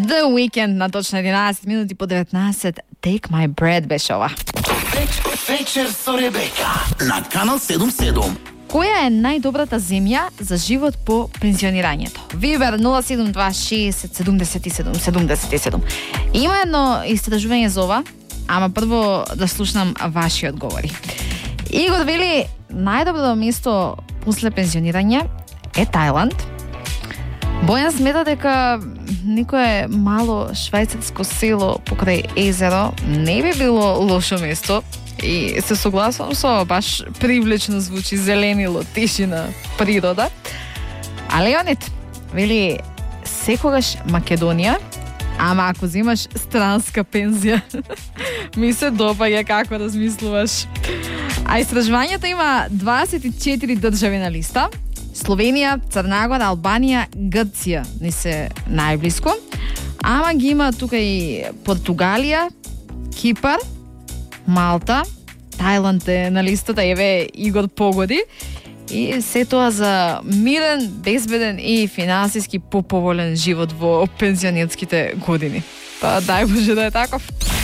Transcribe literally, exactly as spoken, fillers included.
The Weekend на точно единаесет минути по деветнаесет. Take My Breath беше ова. Вечер со Ребека на Канал седум седум. Која е најдобрата земја за живот по пензионирањето? Вибер нула седум два шест седумдесет и седум седумдесет и седум. Има едно истражување за ова, ама прво да слушнам ваши одговори. Игор вели најдобро место после пензионирање е Тајланд. Бојан смета дека некое мало швајцарско село покрај езеро не би било лошо место. И се согласувам со баш привлечно звучи, зеленило, тишина, природа. А Леонид вели секогаш Македонија, ама ако земаш странска пензија. Ми се допаѓа како размислуваш. А истражувањето има дваесет и четири држави на листа. Словенија, Црна Гора, Албанија, Грција ни се најблиско. Ама ги има тука и Португалија, Кипар, Малта, Тајланд е на листата, еве Игор погоди. И се тоа за мирен, безбеден и финансиски поповолен живот во пензионерските години. Па дај Боже да е таков.